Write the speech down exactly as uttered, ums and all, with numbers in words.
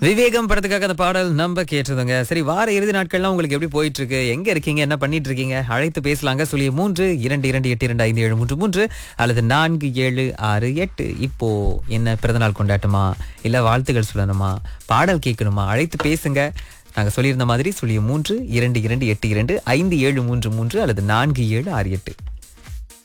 விவேகம் படத்துக்காக அந்த பாடல் நம்ம கேட்டிருந்தோங்க. சரி, வார இறுதி நாட்கள்லாம் உங்களுக்கு எப்படி போயிட்டு இருக்கு? எங்க இருக்கீங்க? என்ன பண்ணிட்டு இருக்கீங்க? அழைத்து பேசலாங்க. சொல்லி மூன்று இரண்டு இரண்டு எட்டு இரண்டு ஐந்து ஏழு மூன்று மூன்று அல்லது நான்கு ஏழு ஆறு எட்டு. இப்போ என்ன பிறந்தநாள் கொண்டாட்டமா, இல்ல வாழ்த்துக்கள் சொல்லணுமா, பாடல் கேட்கணுமா? அழைத்து பேசுங்க. நாங்க சொல்லியிருந்த மாதிரி சொல்லி மூன்று இரண்டு இரண்டு எட்டு இரண்டு ஐந்து ஏழு மூன்று மூன்று அல்லது நான்கு ஏழு ஆறு எட்டு.